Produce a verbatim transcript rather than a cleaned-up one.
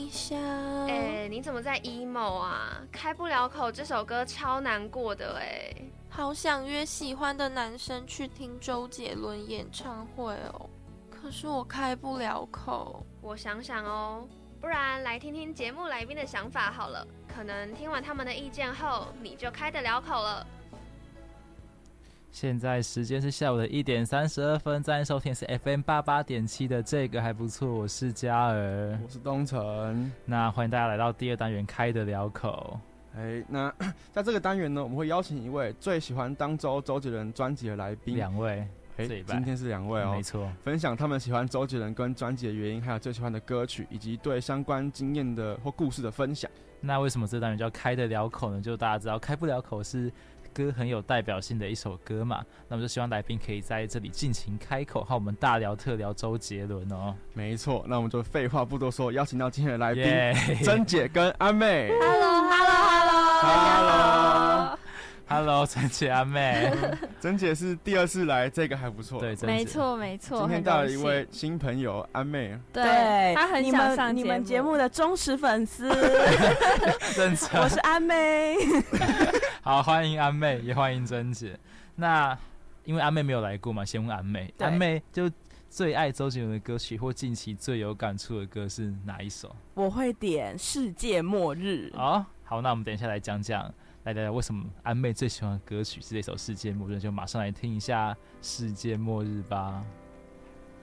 一下。 哎、欸，你怎么在 emo 啊？开不了口这首歌超难过的哎、欸。 好想约喜欢的男生去听周杰伦演唱会哦，可是我开不了口。 我想想哦，不然来听听节目来宾的想法好了，可能听完他们的意见后，你就开得了口了。 现在时间是下午的一点三十二分，在收听是 F M 八八点七的这个还不错，我是嘉儿， 我是东城。 那欢迎大家来到第二单元开得了口。 哎，那在这个单元呢，我们会邀请一位最喜欢当周周杰伦专辑的来宾， 两位。 哎，今天是两位哦， 没错， 分享他们喜欢周杰伦跟专辑的原因，还有最喜欢的歌曲，以及对相关经验的或故事的分享。 那为什么这单元叫开得了口呢？就大家知道，开不了口是歌很有代表性的一首歌嘛，那我们就希望来宾可以在这里尽情开口，和我们大聊特聊周杰伦哦。 没错，那我们就废话不多说，邀请到今天的来宾， yeah. 珍姐跟阿妹。 Hello，Hello，Hello，Hello。 Hello， 珍姐阿妹， 珍姐是第二次来，这个还不错。 对， 没错没错。 今天带了一位新朋友阿妹， 对，她很想上你们节目的忠实粉丝。 认真， 我是阿妹。 好，欢迎阿妹，也欢迎珍姐。那因为阿妹没有来过嘛，先问阿妹，阿妹就最爱周杰伦的歌曲或近期最有感触的歌是哪一首？ 我会点《世界末日》。 哦，好，那我们等一下来讲讲。来来来，为什么安妹最喜欢的歌曲是这首《世界末日》？就马上来听一下《世界末日》吧。